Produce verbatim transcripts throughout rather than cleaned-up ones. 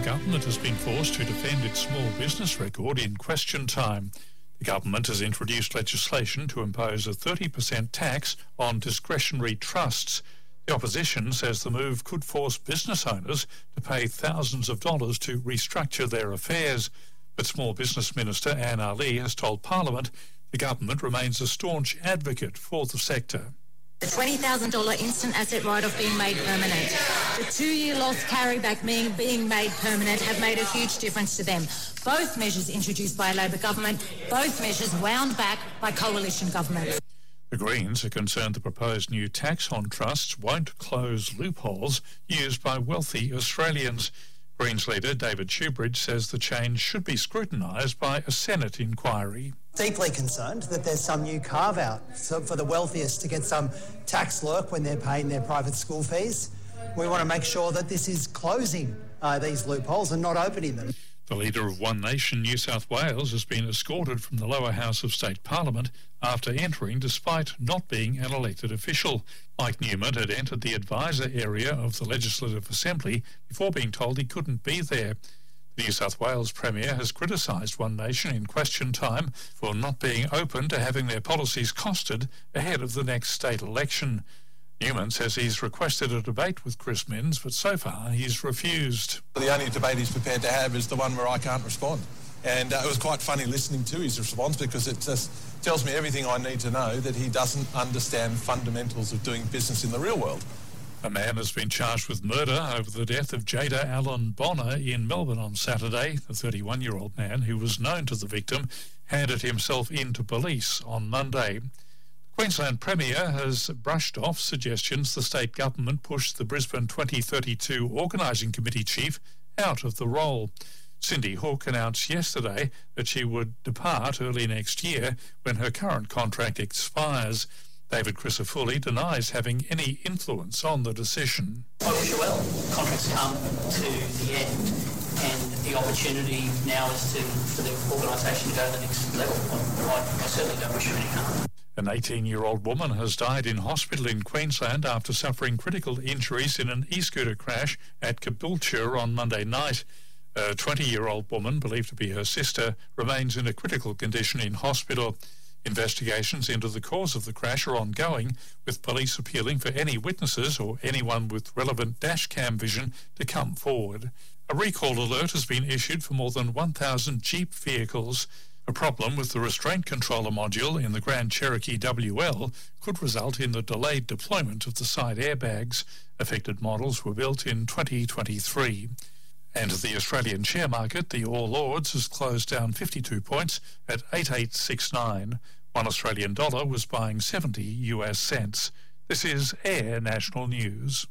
government has been forced to defend its small business record in question time. The government has introduced legislation to impose a thirty percent tax on discretionary trusts. The opposition says the move could force business owners to pay thousands of dollars to restructure their affairs. But Small Business Minister Anne Ali has told Parliament the government remains a staunch advocate for the sector. The twenty thousand dollars instant asset write-off being made permanent, the two-year loss carryback being, being made permanent have made a huge difference to them. Both measures introduced by a Labor government, both measures wound back by coalition governments. The Greens are concerned the proposed new tax on trusts won't close loopholes used by wealthy Australians. Greens leader David Shoebridge says the change should be scrutinised by a Senate inquiry. Deeply concerned that there's some new carve-out for the wealthiest to get some tax lurk when they're paying their private school fees. We want to make sure that this is closing uh, these loopholes and not opening them. The leader of One Nation New South Wales has been escorted from the lower house of state parliament after entering despite not being an elected official. Mike Newman had entered the advisor area of the Legislative Assembly before being told he couldn't be there. The New South Wales Premier has criticised One Nation in question time for not being open to having their policies costed ahead of the next state election. Newman says he's requested a debate with Chris Minns, but so far he's refused. The only debate he's prepared to have is the one where I can't respond. And uh, it was quite funny listening to his response because it just tells me everything I need to know that he doesn't understand fundamentals of doing business in the real world. A man has been charged with murder over the death of Jada Allen Bonner in Melbourne on Saturday. The thirty-one-year-old man, who was known to the victim, handed himself in to police on Monday. Queensland Premier has brushed off suggestions the state government push the Brisbane twenty thirty-two Organising Committee chief out of the role. Cindy Hook announced yesterday that she would depart early next year when her current contract expires. David Crisafulli denies having any influence on the decision. I wish her well. Contracts come to the end, and the opportunity now is to for the organisation to go to the next level. I, I certainly don't wish her any harm. An eighteen-year-old woman has died in hospital in Queensland after suffering critical injuries in an e-scooter crash at Caboolture on Monday night. A twenty-year-old woman, believed to be her sister, remains in a critical condition in hospital. Investigations into the cause of the crash are ongoing, with police appealing for any witnesses or anyone with relevant dashcam vision to come forward. A recall alert has been issued for more than one thousand Jeep vehicles. A problem with the restraint controller module in the Grand Cherokee W L could result in the delayed deployment of the side airbags. Affected models were built in twenty twenty-three. And the Australian share market, the All Ords, has closed down fifty-two points at eight eight six nine. One Australian dollar was buying seventy U S cents. This is Air National News.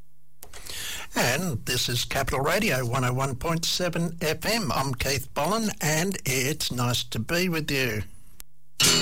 And this is Capital Radio one oh one point seven F M. I'm Keith Bollen, and it's nice to be with you.